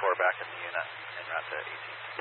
4 back in the unit en route to 18.